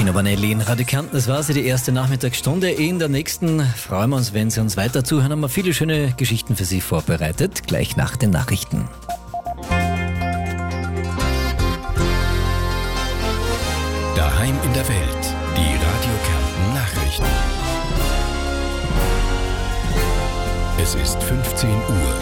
Gino Vanelli in Radio Kärnten. Das war sie, die erste Nachmittagsstunde. In der nächsten freuen wir uns, wenn Sie uns weiter zuhören. Haben wir viele schöne Geschichten für Sie vorbereitet, gleich nach den Nachrichten. Daheim in der Welt, die Radio Kärnten Nachrichten. Es ist 15 Uhr.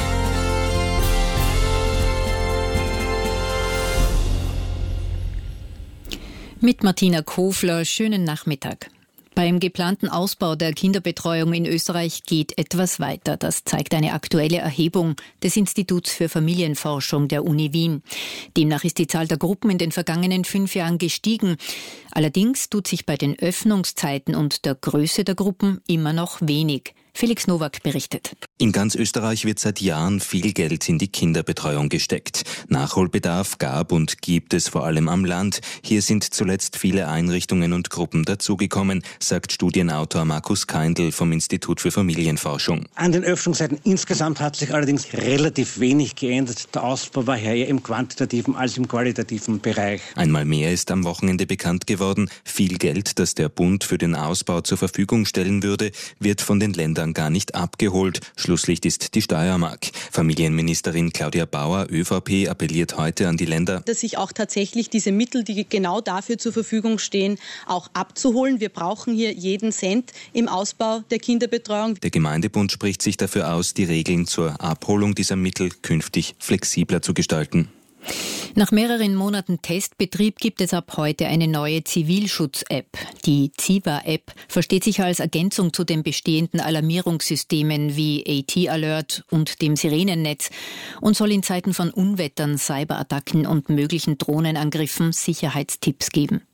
Mit Martina Kofler, schönen Nachmittag. Beim geplanten Ausbau der Kinderbetreuung in Österreich geht etwas weiter. Das zeigt eine aktuelle Erhebung des Instituts für Familienforschung der Uni Wien. Demnach ist die Zahl der Gruppen in den vergangenen 5 Jahren gestiegen. Allerdings tut sich bei den Öffnungszeiten und der Größe der Gruppen immer noch wenig. Felix Nowak berichtet. In ganz Österreich wird seit Jahren viel Geld in die Kinderbetreuung gesteckt. Nachholbedarf gab und gibt es vor allem am Land. Hier sind zuletzt viele Einrichtungen und Gruppen dazugekommen, sagt Studienautor Markus Kaindl vom Institut für Familienforschung. An den Öffnungszeiten insgesamt hat sich allerdings relativ wenig geändert. Der Ausbau war eher im quantitativen als im qualitativen Bereich. Einmal mehr ist am Wochenende bekannt geworden. Viel Geld, das der Bund für den Ausbau zur Verfügung stellen würde, wird von den Ländern gar nicht abgeholt. Schlusslicht ist die Steiermark. Familienministerin Claudia Bauer, ÖVP, appelliert heute an die Länder, dass sich auch tatsächlich diese Mittel, die genau dafür zur Verfügung stehen, auch abzuholen. Wir brauchen hier jeden Cent im Ausbau der Kinderbetreuung. Der Gemeindebund spricht sich dafür aus, die Regeln zur Abholung dieser Mittel künftig flexibler zu gestalten. Nach mehreren Monaten Testbetrieb gibt es ab heute eine neue Zivilschutz-App. Die Ziva-App versteht sich als Ergänzung zu den bestehenden Alarmierungssystemen wie AT-Alert und dem Sirenennetz und soll in Zeiten von Unwettern, Cyberattacken und möglichen Drohnenangriffen Sicherheitstipps geben.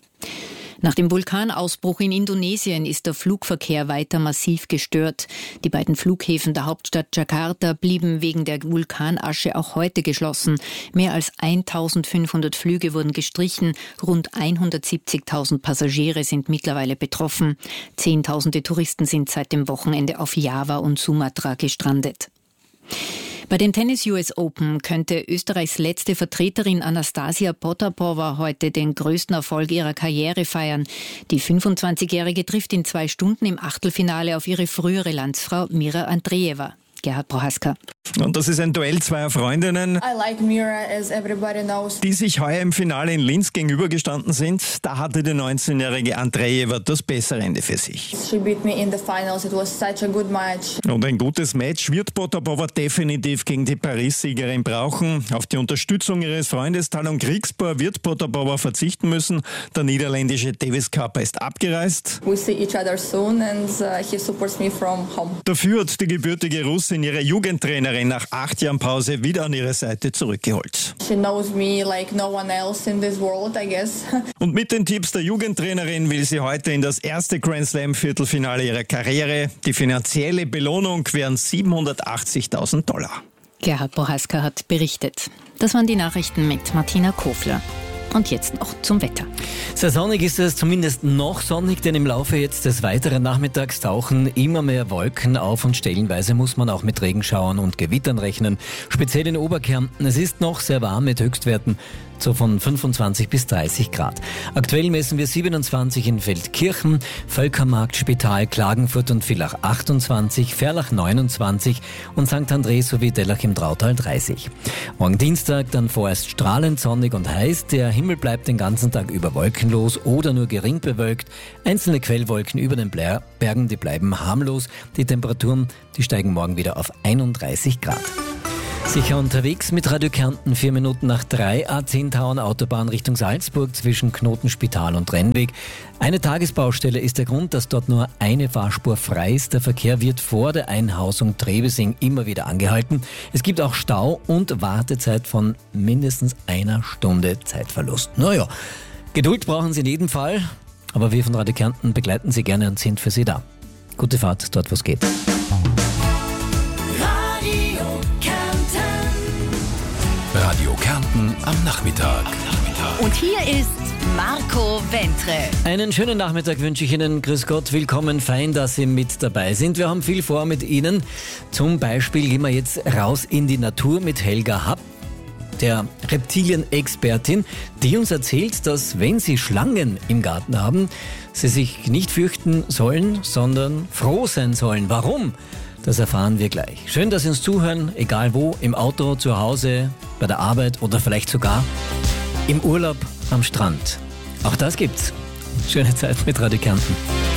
Nach dem Vulkanausbruch in Indonesien ist der Flugverkehr weiter massiv gestört. Die beiden Flughäfen der Hauptstadt Jakarta blieben wegen der Vulkanasche auch heute geschlossen. Mehr als 1.500 Flüge wurden gestrichen. Rund 170.000 Passagiere sind mittlerweile betroffen. Zehntausende Touristen sind seit dem Wochenende auf Java und Sumatra gestrandet. Bei den Tennis US Open könnte Österreichs letzte Vertreterin Anastasia Potapova heute den größten Erfolg ihrer Karriere feiern. Die 25-Jährige trifft in 2 Stunden im Achtelfinale auf ihre frühere Landsfrau Mira Andreeva. Gerhard Prohaska. Und das ist ein Duell zweier Freundinnen, die sich heuer im Finale in Linz gegenübergestanden sind. Da hatte die 19-jährige Andreeva das bessere Ende für sich. Und ein gutes Match wird Potapova definitiv gegen die Paris-Siegerin brauchen. Auf die Unterstützung ihres Freundes Talon Griekspoor wird Potapova verzichten müssen. Der niederländische Davis-Cuper ist abgereist. Dafür hat die gebürtige Russin ihre Jugendtrainerin nach 8 Jahren Pause wieder an ihre Seite zurückgeholt. Und mit den Tipps der Jugendtrainerin will sie heute in das erste Grand Slam Viertelfinale ihrer Karriere. Die finanzielle Belohnung wären $780.000. Gerhard Prohaska hat berichtet. Das waren die Nachrichten mit Martina Kofler. Und jetzt noch zum Wetter. Sehr sonnig ist es, zumindest noch sonnig, denn im Laufe jetzt des weiteren Nachmittags tauchen immer mehr Wolken auf und stellenweise muss man auch mit Regenschauern und Gewittern rechnen. Speziell in Oberkärnten. Es ist noch sehr warm mit Höchstwerten so von 25 bis 30 Grad. Aktuell messen wir 27 in Feldkirchen, Völkermarkt, Spital, Klagenfurt und Villach 28, Ferlach 29 und St. André sowie Dellach im Trautal 30. Morgen Dienstag dann vorerst strahlend sonnig und heiß. Der Himmel bleibt den ganzen Tag über wolkenlos oder nur gering bewölkt. Einzelne Quellwolken über den Bergen, die bleiben harmlos. Die Temperaturen, die steigen morgen wieder auf 31 Grad. Sicher unterwegs mit Radio Kärnten, 4 Minuten nach 3, A10 Tauern Autobahn Richtung Salzburg zwischen Knotenspital und Rennweg. Eine Tagesbaustelle ist der Grund, dass dort nur eine Fahrspur frei ist. Der Verkehr wird vor der Einhausung Trebesing immer wieder angehalten. Es gibt auch Stau und Wartezeit von mindestens 1 Stunde Zeitverlust. Naja, Geduld brauchen Sie in jedem Fall, aber wir von Radio Kärnten begleiten Sie gerne und sind für Sie da. Gute Fahrt, dort wo es geht. Radio Kärnten am Nachmittag. Und hier ist Marco Ventre. Einen schönen Nachmittag wünsche ich Ihnen. Grüß Gott, willkommen, fein, dass Sie mit dabei sind. Wir haben viel vor mit Ihnen. Zum Beispiel gehen wir jetzt raus in die Natur mit Helga Happ. der Reptilien-Expertin, die uns erzählt, dass wenn Sie Schlangen im Garten haben, Sie sich nicht fürchten sollen, sondern froh sein sollen. Warum? Das erfahren wir gleich. Schön, dass Sie uns zuhören, egal wo, im Auto, zu Hause, bei der Arbeit oder vielleicht sogar im Urlaub am Strand. Auch das gibt's. Schöne Zeit mit Radio Kärnten.